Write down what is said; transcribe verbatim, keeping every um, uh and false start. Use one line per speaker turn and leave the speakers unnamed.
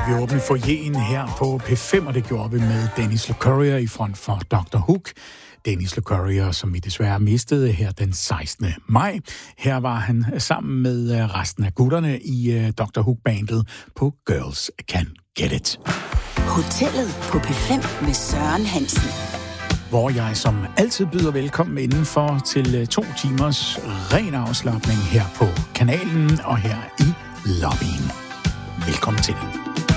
vi åbne foyeren her på P fem, og det gjorde vi med Dennis LeCourier i front for doktor Hook. Dennis LeCourier, som vi desværre mistede her den sekstende maj. Her var han sammen med resten af gutterne i doktor Hook-bandet på Girls Can Get It.
Hotellet på P fem med Søren Hansen.
Hvor jeg som altid byder velkommen indenfor til to timers ren afslapning her på kanalen og her i lobbyen. Velkommen til.